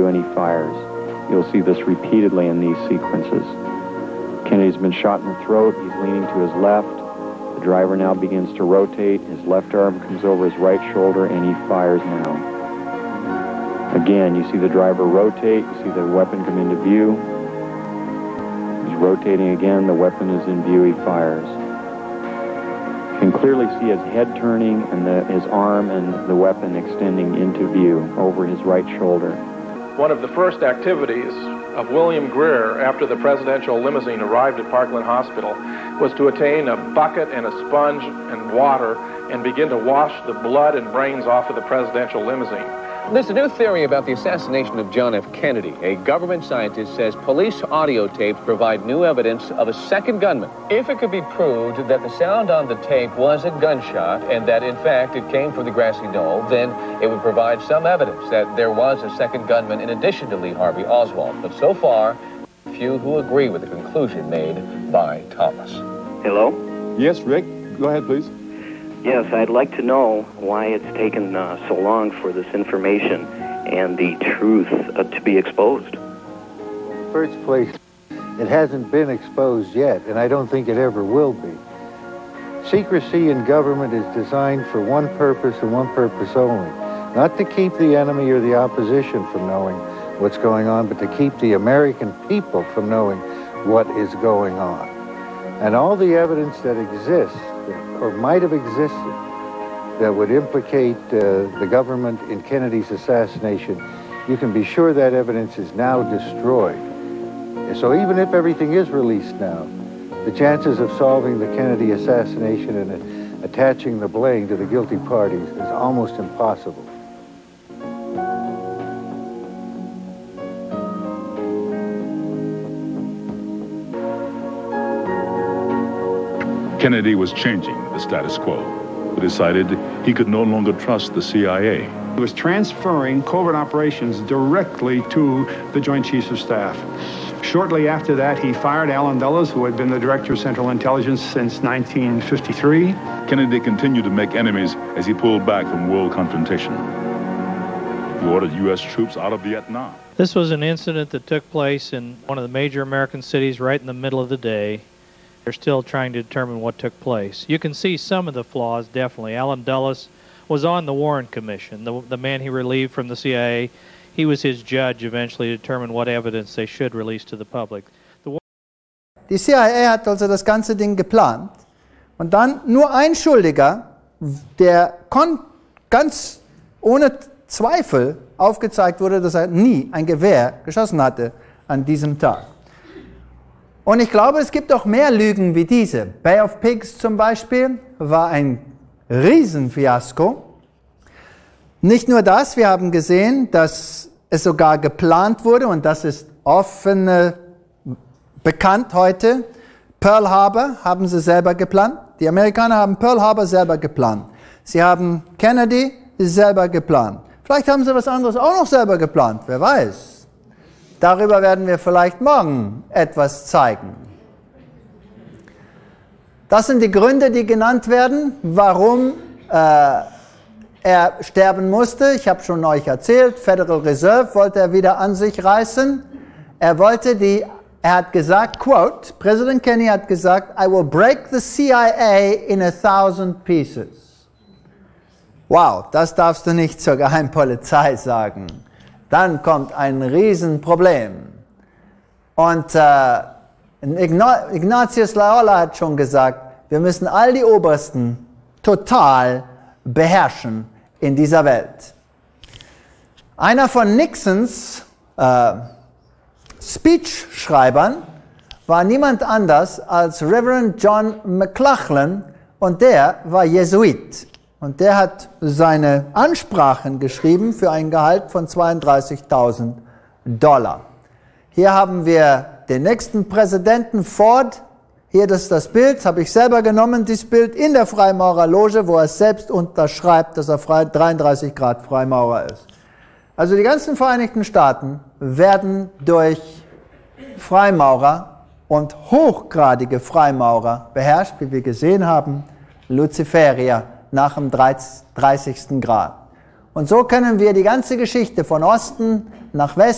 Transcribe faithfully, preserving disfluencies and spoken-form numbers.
and he fires. You'll see this repeatedly in these sequences. Kennedy's been shot in the throat. He's leaning to his left. The driver now begins to rotate. His left arm comes over his right shoulder, and he fires now. Again, you see the driver rotate. You see the weapon come into view. He's rotating again. The weapon is in view. He fires. You can clearly see his head turning and the, his arm and the weapon extending into view over his right shoulder. One of the first activities of William Greer after the presidential limousine arrived at Parkland Hospital was to attain a bucket and a sponge and water and begin to wash the blood and brains off of the presidential limousine. There's a new theory about the assassination of John F. Kennedy. A government scientist says police audio tapes provide new evidence of a second gunman. If it could be proved that the sound on the tape was a gunshot and that, in fact, it came from the grassy knoll, then it would provide some evidence that there was a second gunman in addition to Lee Harvey Oswald. But so far, few who agree with the conclusion made by Thomas. Hello? Yes, Rick. Go ahead, please. Yes, I'd like to know why it's taken uh, so long for this information and the truth uh, to be exposed. First place, it hasn't been exposed yet, and I don't think it ever will be. Secrecy in government is designed for one purpose and one purpose only. Not to keep the enemy or the opposition from knowing what's going on, but to keep the American people from knowing what is going on. And all the evidence that exists, or might have existed, that would implicate uh, the government in Kennedy's assassination, you can be sure that evidence is now destroyed. So even if everything is released now, the chances of solving the Kennedy assassination and uh, attaching the blame to the guilty parties is almost impossible. Kennedy was changing the status quo, but decided he could no longer trust the C I A. He was transferring covert operations directly to the Joint Chiefs of Staff. Shortly after that, he fired Allen Dulles, who had been the Director of Central Intelligence since nineteen fifty-three. Kennedy continued to make enemies as he pulled back from world confrontation. He ordered U S troops out of Vietnam. This was an incident that took place in one of the major American cities right in the middle of the day. They're still trying to determine what took place. You can see some of the flaws, definitely. Allen Dulles was on the Warren Commission, the, the man he relieved from the C I A. He was his judge eventually to determine what evidence they should release to the public. The Die C I A hat also das ganze Ding geplant und dann nur ein Schuldiger, der kon ganz ohne Zweifel aufgezeigt wurde, dass er nie ein Gewehr geschossen hatte an diesem Tag. Und ich glaube, es gibt auch mehr Lügen wie diese. Bay of Pigs zum Beispiel war ein Riesenfiasko. Nicht nur das, wir haben gesehen, dass es sogar geplant wurde, und das ist offen äh, bekannt heute. Pearl Harbor haben sie selber geplant. Die Amerikaner haben Pearl Harbor selber geplant. Sie haben Kennedy selber geplant. Vielleicht haben sie was anderes auch noch selber geplant, wer weiß. Darüber werden wir vielleicht morgen etwas zeigen. Das sind die Gründe, die genannt werden, warum äh, er sterben musste. Ich habe schon euch erzählt, Federal Reserve wollte er wieder an sich reißen. Er wollte die, er hat gesagt, quote, Präsident Kennedy hat gesagt, I will break the C I A in a thousand pieces. Wow, das darfst du nicht zur Geheimpolizei sagen. Dann kommt ein Riesenproblem. Und äh, Ignatius Loyola hat schon gesagt, wir müssen all die Obersten total beherrschen in dieser Welt. Einer von Nixons äh, Speechschreibern war niemand anders als Reverend John McLachlan, und der war Jesuit. Und der hat seine Ansprachen geschrieben für ein Gehalt von zweiunddreißigtausend Dollar. Hier haben wir den nächsten Präsidenten, Ford. Hier das ist das Bild, habe ich selber genommen, dieses Bild in der Freimaurerloge, wo er selbst unterschreibt, dass er dreiunddreißig Grad Freimaurer ist. Also die ganzen Vereinigten Staaten werden durch Freimaurer und hochgradige Freimaurer beherrscht, wie wir gesehen haben, Luziferier nach dem dreißigsten Grad. Und so können wir die ganze Geschichte von Osten nach Westen